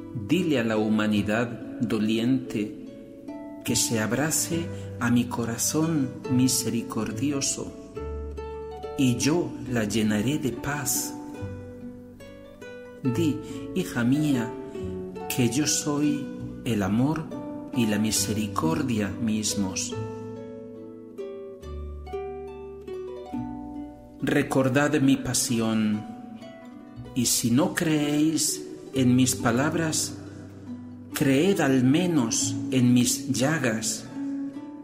Dile a la humanidad doliente que se abrace a mi corazón misericordioso, y yo la llenaré de paz. Di, hija mía, que yo soy el amor y la misericordia mismos. Recordad mi pasión, y si no creéis en mis palabras, creed al menos en mis llagas,